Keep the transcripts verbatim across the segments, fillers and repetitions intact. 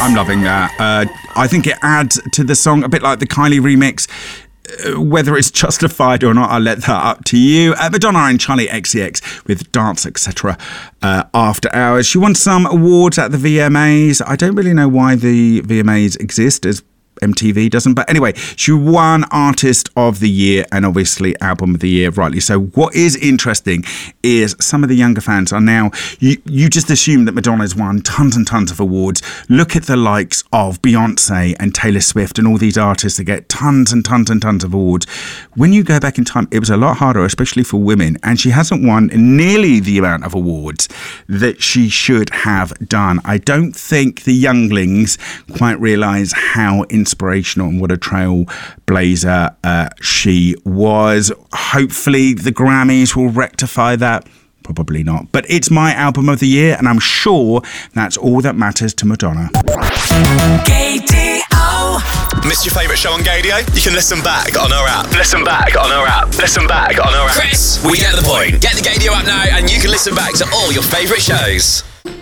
I'm loving that. Uh, I think it adds to the song a bit like the Kylie remix. Uh, whether it's justified or not, I'll let that up to you. Uh, Madonna and Charli X C X with Dance, et cetera. Uh, after hours. She won some awards at the V M As. I don't really know why the V M As exist, as M T V doesn't, but anyway, she won Artist of the Year and obviously Album of the Year, rightly so. What is interesting is some of the younger fans are now, you, you just assume that Madonna's won tons and tons of awards. Look at the likes of Beyonce and Taylor Swift and all these artists that get tons and tons and tons of awards. When you go back in time, it was a lot harder, especially for women, and she hasn't won nearly the amount of awards that she should have done. I don't think the younglings quite realise how inspirational and what a trailblazer uh, she was. Hopefully the Grammys will rectify that. Probably not. But it's my album of the year, and I'm sure that's all that matters to Madonna. K D O. Missed your favourite show on Gadio? You can listen back on our app. Listen back on our app. Listen back on our app. Chris, we get the point. Get the Gadio app now and you can listen back to all your favourite shows.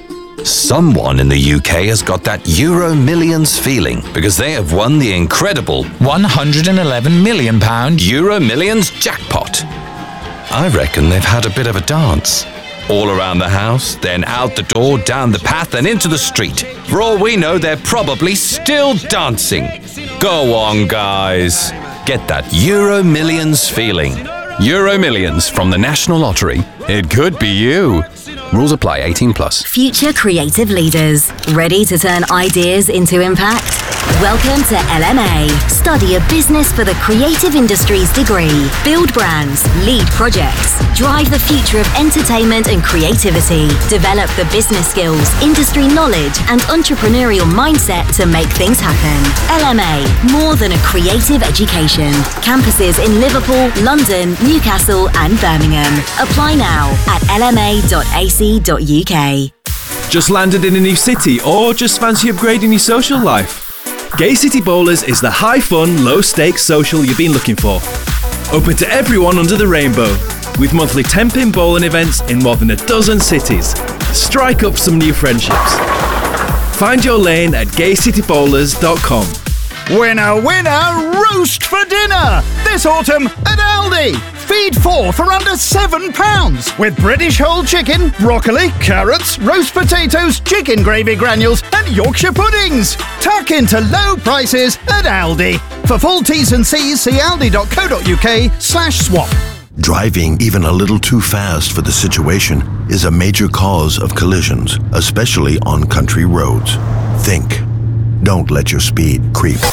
Someone in the U K has got that Euro Millions feeling because they have won the incredible one hundred eleven million pounds Euro Millions jackpot. I reckon they've had a bit of a dance. All around the house, then out the door, down the path and into the street. For all we know, they're probably still dancing. Go on, guys. Get that Euro Millions feeling. Euro Millions from the National Lottery. It could be you. Rules apply. eighteen plus. Future creative leaders. Ready to turn ideas into impact? Welcome to L M A. Study a business for the creative industries degree. Build brands, lead projects, drive the future of entertainment and creativity. Develop the business skills, industry knowledge and entrepreneurial mindset to make things happen. L M A, more than a creative education. Campuses in Liverpool, London, Newcastle and Birmingham. Apply now at l m a dot a c dot u k. Just landed in a new city or just fancy upgrading your social life? Gay City Bowlers is the high-fun, low-stakes social you've been looking for. Open to everyone under the rainbow, with monthly ten-pin bowling events in more than a dozen cities. Strike up some new friendships. Find your lane at gay city bowlers dot com. Winner, winner, roast for dinner! This autumn at Aldi! Feed four for under seven pounds with British whole chicken, broccoli, carrots, roast potatoes, chicken gravy granules and Yorkshire puddings. Tuck into low prices at Aldi. For full T's and C's, see aldi dot co dot u k slash swap. Driving even a little too fast for the situation is a major cause of collisions, especially on country roads. Think. Don't let your speed creep